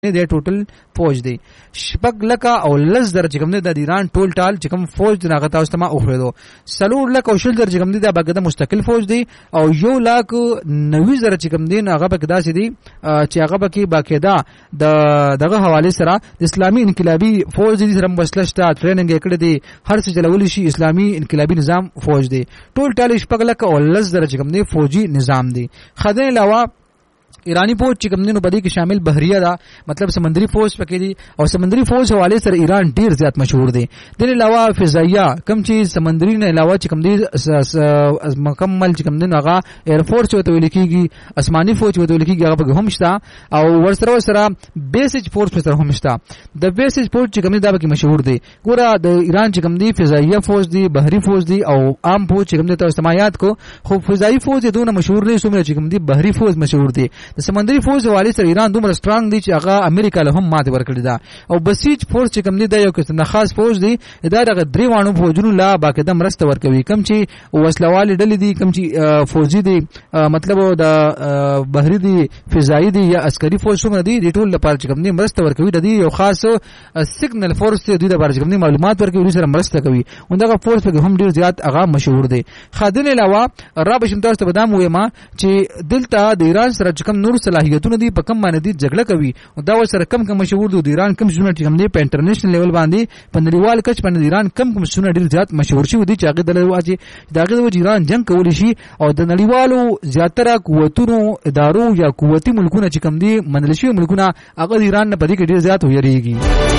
د ټوټل فوج دی شپږ لکه او لس در چې کوم دی د ایران ټول ټال چې کوم فوج د هغه تاسو ته ما اوخړو سلور لکه او شل در چې کوم دی د باګه مستقل فوج دی او یو لاک 90 در چې کوم دی هغه پکې داسې دی چې هغه پکې باقاعده دغه حواله سره د اسلامي انقلابي فوج دي سره وسله شته ټریننګ کړی دی هر څه چلول شي اسلامي انقلابي نظام فوج دی ټول ټال شپږ لکه او لس در چې کوم دی فوجي نظام دی خدای علاوه ایرانی فوج چې کوم دینو بدی کې شامل بحریه دا مطلب سمندري فوج پکې دي او سمندري فوج حواله سره ایران ډیر زیات مشهور دی د علاوه فضائیه کم چې سمندري نه علاوه چې کوم دي مکمل چې کوم دینو هغه ایر فورس وته ویل کیږي آسماني فوج وته ویل کیږي هغه هم شته او ورسره بیسج فورس سره هم شته د بیسج فوج چې کوم دا پکې مشهور دی ګوره د ایران چې کوم دي فضائیه فوج دی بحری فوج دی او عام فوج چې کوم دي تاسو سماعات کو خو فضائي فوج دونه مشهور نه سمره چې کوم دي بحری فوج مشهور دی د سمندري فوج حواله سره ایران دومره سترانګ دی چې هغه امریکا له هم ماته ورکړی دا او بسیج فورس چې کوم دی دا یو قسم خاص فوج دی دا دغه درې وانو فوجونو لا باقاعده مرسته ورکوي کم چې وسلوال ډلې دي کم چې فوجي دي مطلب د بحری دي فضائي دي یا عسکري فوج شوم دي د ټول لپاره چې کوم دی مرسته ورکوي د یو خاص سیګنل فورس دی د لپاره چې کوم دی معلومات ورکوي سره مرسته کوي اندغه فورس په هم ډیر زیات هغه مشهور دی خادن علاوه را بشم تاسو ته بدام وېما چې دلته د ایران سره کوم نور صلاحیتونه دي په کم باندې دي جګړه کوي او دا سره کم مشهور دي د ایران کم شونه چې کوم دي په انټرنیشنل لیول باندې په نړیوال کچ باندې ایران کم شونه ډیر زیات مشهور شي دي چې هغه د لواجی داغه د ایران جنگ کولی شي او د نړیوالو زیاتره قوتونو ادارو یا قوتي ملکونه چې کوم دي منل شي ملکونه هغه ایران نه پدې کې ډیر زیات ویریږي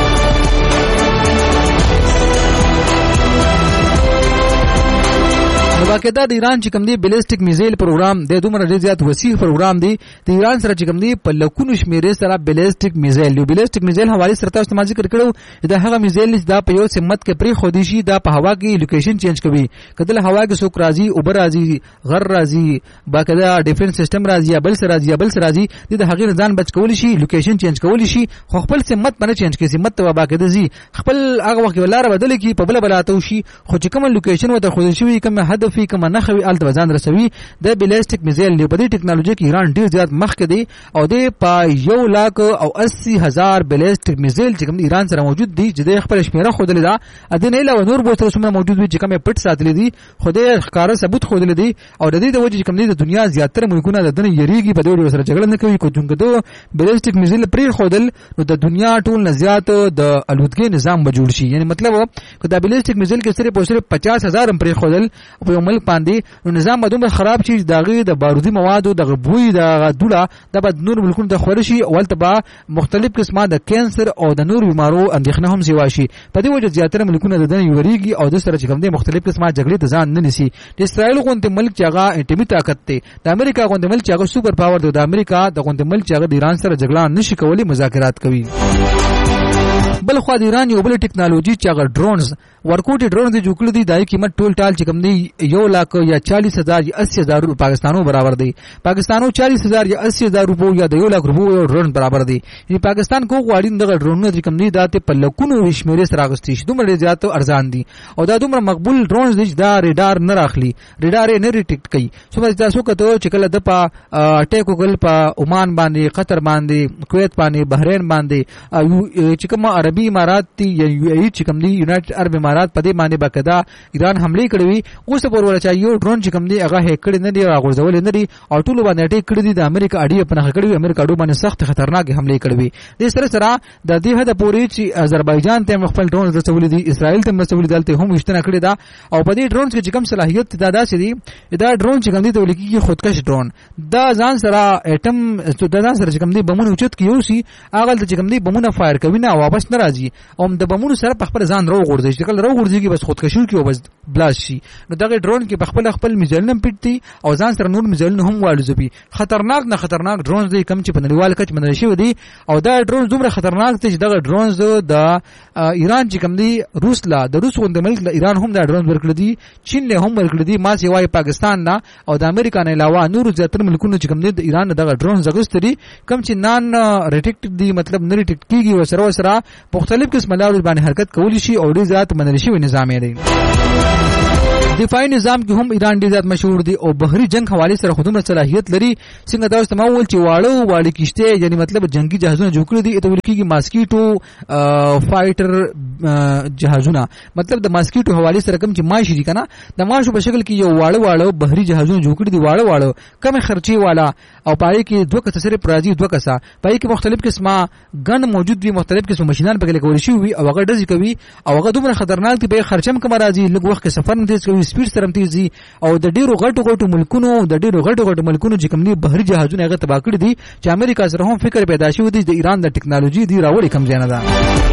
باقاعده د ایران چې کوم دی بیلسټیک میزایل پروګرام د دومره ډیر زیات وسیع پروګرام دی د ایران سره چې کوم دی په لکونو شمیرې سره بیلسټیک میزایل یو بیلسټیک میزایل حواله سره تاسو ته ذکر کړو دا هغه میزایل چې دا په یو سمت کې پری خودي شي دا په هوا کې لوکیشن چینج کوي کله هوا کې څوک راځي اوبر راځي غر راځي باقاعده ډیفنس سیستم راځي بل سره راځي د هغې ځان بچ کول شي لوکیشن چینج کول شي خو خپل سمت باندې چینج کوي سمت ته باقاعده زی خپل هغه وخت ولاره بدل کی په بل بلاته شي خو چې کوم لوکیشن وته خو شي کوم هدف کوم نه خوي الته ځان رسوي د بیلسټیک میزایل په دې ټکنالوژي کې ایران ډیر زیات مخکې دی او د په 1,80,000 بیلسټیک میزایل چې کوم ایران سره موجود دي چې د خپل شمیره خودلې ده اته نه له نور بوتل سره موجود وي چې کوم پټ ساتلې دي خدای ښکارا ثبوت خودلې دي او د دې د وجې کوم د دنیا زیاتره ملکونه د دنیا یریږي په دې سره جګړه نه کوي کو چې دو بیلسټیک میزایل پرې خودل نو د دنیا ټول نه زیات د الوتګي نظام به جوړ شي یعنی مطلب کو د بیلسټیک میزایل کې صرف 50,000 پرې خودل په ملک باندې نو نظام دومره خراب شي دغه د بارودي موادو د بوی د دوله د بد نور ملکونو ته خورشي اولته با مختلف قسمه د کانسر او د نور بیمارو اندېښنه هم سیوا شي په دې وجه زیاتره ملکونه د دنیا یوریږي او د سره چې کوم دي مختلف قسمه جګړې ته ځان نه نسی د اسرایل غونډه ملک چې هغه انټیمي طاقت دی د امریکا غونډه ملک چې هغه سوپر پاور دی د امریکا د غونډه ملک چې هغه د ایران سره جګړه نشي کولی مذاکرات کوي بل خو د ایران یو بل ټکنالوژي چې هغه ډرونز ورکوټي ډرون دي جوړ کړی دی دای قیمت ټول ټال چې کوم دی 1,00,000 یا 40,000 یا 80,000 روپے پاکستانو برابر دی پاکستانو 40,000 یا 80,000 روپے یا 1,00,000 روپے ډرون برابر دی یعنی پاکستان کو غواړي دغه ډرونونه چې کوم دی داته په لکونو شمیرې سره غستې شي دومره زیات ارزان دي او دا دومره مقبول ډرونز دي چې دا ریډار نه راخلي ریډار نه ریټیکټ کوي څو تاسو کته چې کله د په اٹیک وکړ په عمان باندې قطر باندې کویت باندې بحرین باندې چې کوم عربي امارات دي یا یو ای چې کوم دی یونایټډ عرب امارات په دې باندې باقاعده ایران حمله کړې وي اوس په ورول چا یو ډرون چې کوم دی هغه هک کړي نه دی راغورځول نه دی او ټول باندې اٹیک کړی دی د امریکا اډي په نه کړی وي امریکا اډو باندې سخت خطرناک حمله کړې وي د سره د دې هدا پوری چې آذربایجان ته خپل ډرون رسولې دي اسرائیل ته رسولې دلته هم اشتنا کړی دا او په دې ډرون کې کوم صلاحیت دا داسې دي دا ډرون چې کوم دی ته لکه خودکش ډرون دا ځان سره اټم د ځان سره چې کوم دی بمونه اوچت کیو سي هغه چې کوم دی بمونه فایر کوي نه واپس نه راځي او د بمونو سره په خپل ځان راو غورځي چې کله راو غورځي بس خودکشي کوي بس بلاس شي نو دغه ډرون کې په خپل میزایلونه پټي او ځان سره نور میزایلونه هم والوځي خطرناک نه خطرناک ډرون دی کم چې په نړیوال کچ منل شوی دی او دا ډرون دومره خطرناک دی چې دغه ډرونز د ایران چې کوم دی د روس غوند ملک د ایران هم دا ډرون ورکړي دي چین له هم ورکړي دي ما سیوای پاکستان نه او د امریکا نه علاوه نور زیاتره ملکونو چې کوم دی د ایران دغه ډرون زغستري کم چې نان ریټیکټ دی مطلب نه ریټیکټ کیږي وسره مختلف قسم لارو باندې حرکت کولی شي او ډیر ذات منل شي نظام دی دفاعي نظام کې هم ایران ډیر زیات مشهور دی او بحري جنگ حواله سره خودمره صلاحیت لري. څنګه تاسو ته مول چې واړه کشته یعنی مطلب جنگي جهازونه جوړ کړی دي ته ولکېږي ماسکیټو فایټر جهازونه. مطلب د ماسکیټو حواله سره کوم چې ماشي دي کنه د ماشو په شکل کې یو واړه بحري جهازونه جوړ کړی دي واړه کم خرچي والا او پای کې دوه کسه سره پراځي دوه کسه پای کې مختلف قسمه ګن موجود دي مختلف قسم ماشينان په کې لګول شي وي او هغه ډزې کوي او هغه دومره خطرناک دي په خرچم کوم راځي لږ وخت کې سفر نه تیز کوي سپیډ سره تیزي او د ډیرو غټو ملکونو چې کوم دي بحري جهازونه هغه تبا کړی دي چې امریکا سره هم فکر پیدا شوی دی د ایران د ټکنالوژي دی راوړي کم ځای نه ده.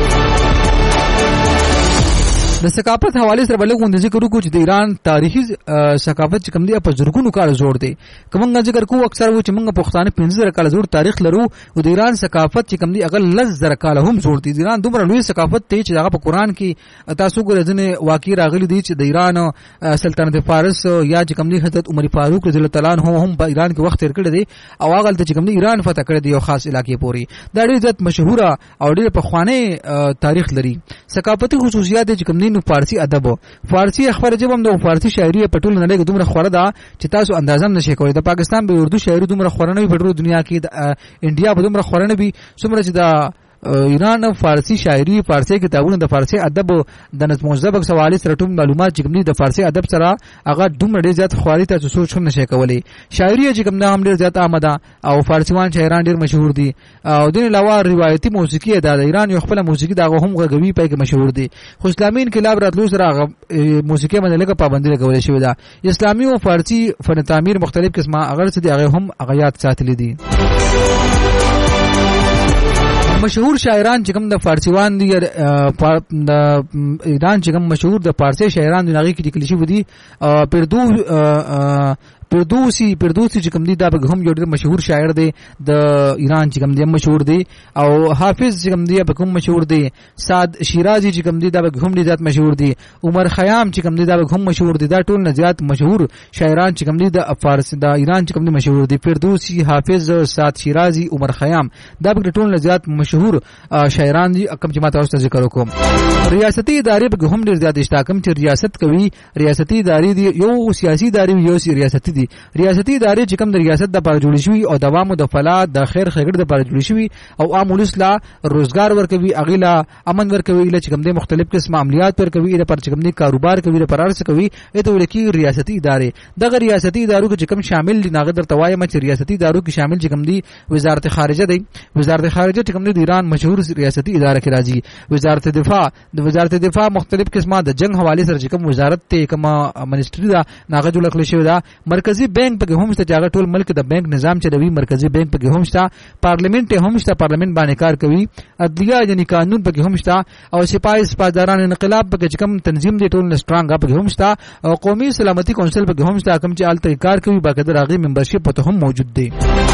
د ثقافت حواله سره بلغون د ذکر کو چې د ایران تاریخي ثقافت چې کوم دی په زرګونو کال زوړ دی. کومه ذکر کو اکثر و چې موږ پښتانه 15 کال زوړ تاریخ لرو او د ایران ثقافت چې کوم دی اغل 10 کال هم زوړ دی. ایران دومره لوی ثقافت دی چې هغه په قران کې تاسو ګورئ ځنه واقع راغلي دی چې د ایران سلطنت فارس یا چې کوم دی حضرت عمر فاروق رضی الله تعالی عنہ هم په ایران کې وخت تیر کړی دی او هغه چې کوم دی ایران فتح کړی دی یو خاص علاقې پوري دا ډېر زیات مشهوره او ډېر په خوانه تاریخ لري. ثقافتي خصوصیات چې کوم نو فارسی ادب فارسی اخبار جب هم د فارسی شاعري په ټول نړۍ کې دومره خوره ده چې تاسو اندازه هم نشئ کولای. د پاکستان به اردو شاعري دومره خوره نه وي په ټول دنیا کې د انډیا په دومره خوره نه وي څومره چې د ایران فارسی شاعري فارسی کتابونه د فارسی ادب د نظم او ضبط سوالي سره ټول معلومات چې کوم د فارسی ادب سره هغه دومره ډیر زیات خواري ته سوچ هم نشي کولای. شاعري چې کوم نه هم ډیر زیات آمده او فارسیوان شاعران ډیر مشهور دي او د علاوه روایتي موسیقي ادا د ایران یو خپل موسیقي دغه هم غوي پای کې مشهور دي. خو اسلامي انقلاب راتلو سره موسیقي باندې لکه پابندي لګولې شوې ده. اسلامي او فارسی فن تعمیر مختلف قسمه اگر څه دي هغه هم غیات ساتلې دي. مشهور شاعران چې کوم د فارسیوان دي د ایران چې کوم مشهور د فارسی شاعران د نغې کې لیکل شوی دي پردوسی چې کوم دی دا به هم یو ډېر مشهور شاعر دی د ایران چې کوم دی مشهور دی او حافظ چې کوم دی به کوم مشهور دی. سعد شیرازی چې کوم دی دا به هم ډېر زیات مشهور دی. عمر خیام چې کوم دی دا به هم مشهور دی. دا ټول نه زیات مشهور شاعران چې کوم دی د فارسی د ایران چې کوم دی مشهور دی. فردوسی حافظ سعد شیرازی عمر خیام دا به ټول نه زیات مشهور شاعران دي کوم چې ما تاسو ته ذکر وکم. ریاستي ادارې به هم ډېر زیات اشتاکم چې ریاست کوي. ریاستي ادارې دی یو سیاسي ادارې یو ریاستي ریاستي ادارې چې کوم د ریاست د لپاره جوړې شوی او دوام د فلاح د خیر ښېګړې د لپاره جوړې شوی او عام ولس لا روزګار ورکوي اغیلا امن ورکوي ل چې کوم د مختلف قسم عملیات ورکوي د پر چې کوم د کاروبار کوي د پرار څه کوي اته ولکې ریاستي ادارې. دغه ریاستي ادارو کې کوم شامل دي ناغه در توایم چې ریاستي ادارو کې شامل چې کوم دي وزارت خارجه دی. وزارت خارجه چې کوم د ایران مشهور ریاستي اداره کې راځي. وزارت دفاع د وزارت دفاع مختلف قسمه د جنگ حواله سره چې کوم وزارت ته کوم منیسټری دا ناغه جوړ کړل شوی دا. مرکزی بانک په هم شته چې ټول ملک د بانک نظام چلوي. مرکزی بانک په هم شته. پارلیمنت هم شته پارلیمنت باندې کار کوي. عدلیه یعنی قانون په هم شته او سپاه سپاداران انقلاب په کوم تنظیم دی ټول نسترانګ په هم شته او قومي سلامتی کونسل په هم شته کوم چې الته کار کوي باقاعده راغي ممبرشپ په هم موجود دی.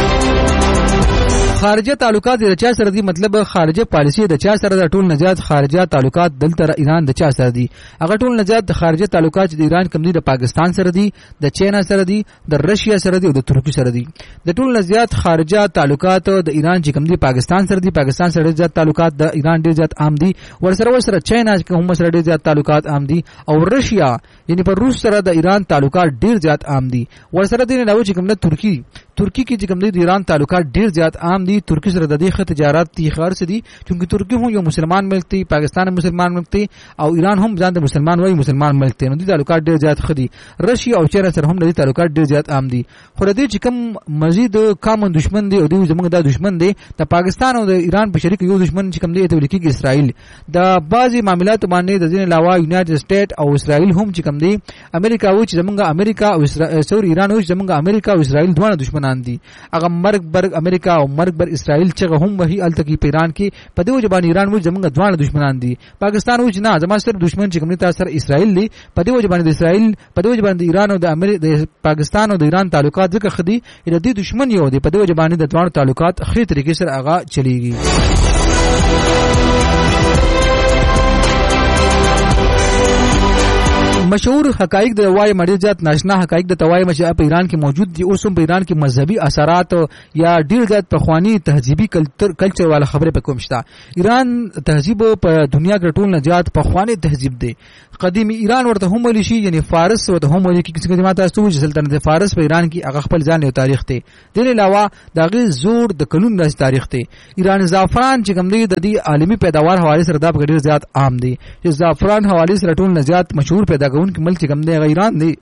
خارجه تعلقات د چا سره دي مطلب خارجه پالیسی د چا سره د ټول نجات خارجه تعلقات دلته ایران د چا سره دي. هغه ټول نجات د خارجه تعلقات د ایران کوم دي د پاکستان سره دي د چاینا سره دي د رشیا سره دي او د ترکی سره دي. د ټول نجات خارجه تعلقات د ایران چې کوم دي پاکستان سره دي. پاکستان سره د تعلقات د ایران ډیر زیات عام دي. ورسره چاینا کوم سره ډیر زیات تعلقات عام دي او رشیا یعنی پر روس سره د ایران تعلقات ډیر زیات عام دي. ورسره د نه چې کوم د ترکی کې چې کوم د ایران تعلقات ډیر زیات عام دي. ترکی سره د دې تجارت تی خارج دي چې ترکی هم یو مسلمان ملک دی پاکستان مسلمان ملک دی او ایران هم ځان د مسلمان وای مسلمان ملک دی. نو د تعلقات ډیر زیات خدي. رشیا او چاینا سره هم د تعلقات ډیر زیات عام دي. خو د دې چې کوم مزید کامن دشمن دی او دوی زموږ د دشمن دی د پاکستان او د ایران په شریک یو دشمن چې کوم دی ته لیکي اسرائیل. د بعضی معاملات باندې د ځین علاوه یونایټډ سټیټ او اسرائیل هم چې کوم دی امریکا او چې زموږ امریکا او اسرائیل ایران او زموږ امریکا او اسرائیل دوه دشمنان دي. هغه مرګ برګ امریکا او مرګ بر اسرائیل چې هم وਹੀ التکی پیران کې په دې وجه باندې ایران و زمونږ دوه دشمنان دي. پاکستان و چې نه زموږ صرف دشمن چې کوم تاسو سره اسرائیل دی. په دې وجه باندې اسرائیل په دې وجه باندې ایران او د امریکا پاکستان او د ایران تعلقات ځکه خدي د دې دشمن یو دی. په دې وجه باندې د دوه تعلقات خې طریقې سره هغه چلیږي. مشهور حقایق د وای مړي ذات ناشنا حقایق د توای مشه په ایران کې موجود دي. اوس هم په ایران کې مذهبي اثرات یا ډیر زیات پخوانی تهذیبي کلچر والا خبره په کوم شته. ایران تهذیب په دنیا کې ټول نه زیات پخوانی تهذیب دی. قدیمی ایران ورته هم ویل شي، یعنی فارس ورته هم ویل کیږي. څنګه ماته تاسو چې سلطنت فارس په ایران کې هغه خپل ځان یو تاریخ دی. د دې علاوه دا غي زور د قانون راز تاریخ دی. ایران زعفران چې کوم دی د دې عالمي پیداوار حواله سره دا په ډیر زیات عام دی. چې زعفران حواله سره ټول نه زیات مشهور پیدا کوونکی ملک چې کوم دی ایران دی.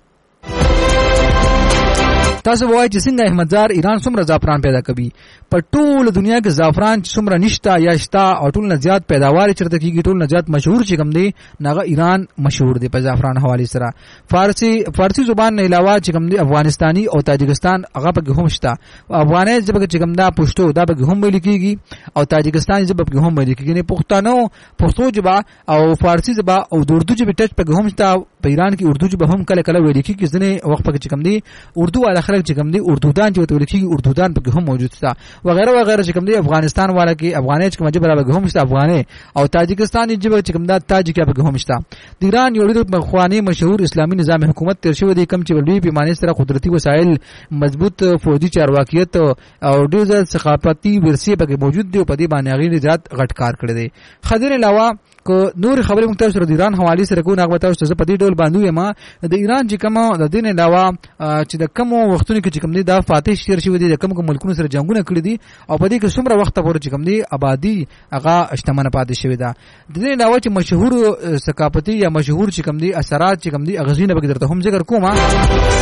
تاسو وایي چې څنګه احمدزار ایران څومره زعفران پیدا کوي. په ټول دنیا کې زعفران څومره نشتا یا شتا او ټول نه زیات پیداوار چرته کیږي، ټول نه زیات مشهور چې کوم دی ناغه ایران مشهور دی په زعفران حواله سره. فارسی زبان نه علاوه چې کوم دی افغانستاني او تاجکستان هغه په هم شتا. افغاني ژبه چې کوم دا پښتو دا په هم ویل کیږي او تاجکستاني ژبه په هم ویل کیږي. نه پښتو ژبه او فارسی ژبه او اردو ژبه ټچ په هم شتا. په ایران کې اردو ژبه هم کله کله ویل کیږي. ځنه وخت په چې کوم دی اردو والا خلک چې کوم دی اردودان چې ویل کیږي اردودان په هم موجود شتا وغیرہ وغیرہ. چې کوم دی افغانستان والا کې افغاني چې کوم ژبه په هم شتا افغاني او تاجکستاني ژبه چې کوم دا تاجک په هم شتا. د ایران یو ډېر مخوانی مشهور اسلامي نظام حکومت تر شوی دی کم چې لوی پیمانه سره قدرتي وسایل، مضبوط فوجي چارواکیت او ډېر ثقافتي ورثه په موجود دی. په دې باندې غیر ذات غټ کار کړی دی. خدای علاوه کو نور خبرې مختلف سره د ایران حواله سره کو نغبه تاسو ته په دې ډول باندې ما د ایران چې کوم د دین علاوه چې د کوم وختونو کې چې کوم دی دا فاتح شیر شوی دی د کوم ملکونو سره جنگونه کړی دي او په دې کې څومره وخت پورې چې کوم دی آبادی هغه اشتمنه پاتې شوی ده. د دې علاوه چې مشهور ثقافتي یا مشهور چې کوم دی اثرات چې کوم دی اغزینه به درته هم ذکر کوم.